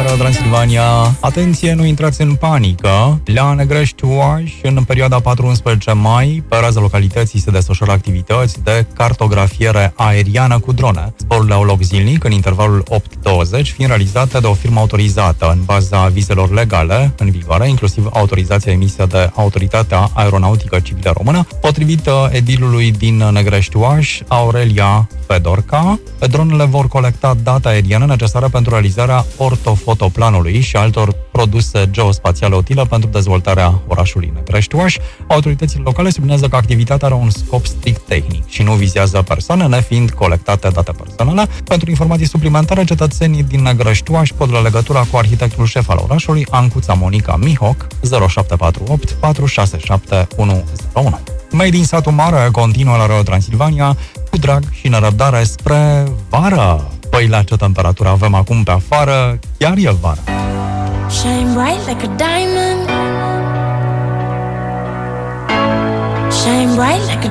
Radio Transilvania. Atenție, nu intrați în panică. La Negrești Oaș, în perioada 4-11 mai, pe raza localității se desfășoară activități de cartografiere aeriană cu drone. Zborurile au loc zilnic, în intervalul 8-20, fiind realizate de o firmă autorizată, în baza vizelor legale în vigoare, inclusiv autorizația emisă de Autoritatea Aeronautică Civilă Română, potrivit edilului din Negrești Oaș, Aurelia Fedorca. Dronele vor colecta data aeriană necesară pentru realizarea ortofotoplanului și altor produse geospațiale utile pentru dezvoltarea orașului Negrești Oaș. Autoritățile locale sublinează că activitatea are un scop strict tehnic și nu vizează persoane, nefiind colectate date personale. Pentru informații suplimentare, cetățenii din Negrești Oaș pot lua legătura cu arhitectul șef al orașului, Ancuța Monica Mihoc, 0748 467 101. Made in Satu Mare continuă la Radio Transilvania cu drag și nerăbdare spre vară. Păi la ce temperatură avem acum pe afară? Chiar e vară. Shine bright like a diamond. Shine bright like a